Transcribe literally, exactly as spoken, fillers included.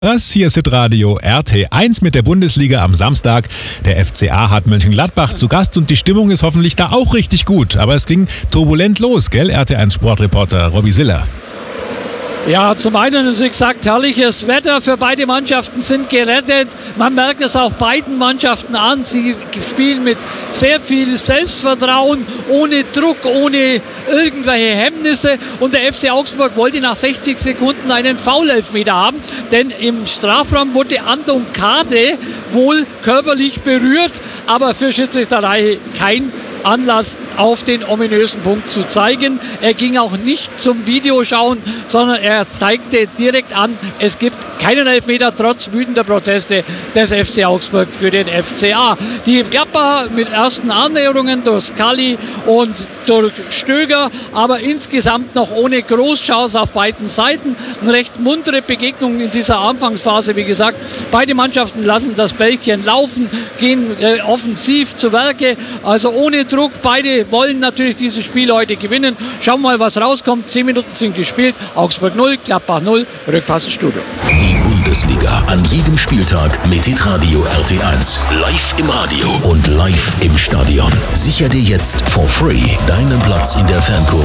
Das hier ist Hitradio R T eins mit der Bundesliga am Samstag. Der F C A hat Mönchengladbach zu Gast und die Stimmung ist hoffentlich da auch richtig gut. Aber es ging turbulent los, gell, R T eins Sportreporter Robby Siller? Ja, zum einen ist, wie gesagt, herrliches Wetter für beide Mannschaften sind gerettet. Man merkt es auch beiden Mannschaften an. Sie spielen mit sehr viel Selbstvertrauen, ohne Druck, ohne irgendwelche Hemmnisse. Und der F C Augsburg wollte nach sechzig Sekunden einen Foul-Elfmeter haben, denn im Strafraum wurde Anton Kade wohl körperlich berührt, aber für Schiedsrichterei kein Anlass, auf den ominösen Punkt zu zeigen. Er ging auch nicht zum Videoschauen, sondern er zeigte direkt an, es gibt keinen Elfmeter, trotz wütender Proteste des F C Augsburg für den F C A. Die Gladbacher mit ersten Annäherungen durch Scully und durch Stöger, aber insgesamt noch ohne Großchance auf beiden Seiten. Eine recht muntere Begegnung in dieser Anfangsphase, wie gesagt. Beide Mannschaften lassen das Bällchen laufen, gehen äh, offensiv zu Werke, also ohne Druck. Beide wollen natürlich dieses Spiel heute gewinnen. Schauen wir mal, was rauskommt. Zehn Minuten sind gespielt. Augsburg null, Gladbach null. Rückpass ins Studio. Die Bundesliga an jedem Spieltag mit Hitradio R T eins. Live im Radio und live im Stadion. Sicher dir jetzt for free deinen Platz in der Fankurve.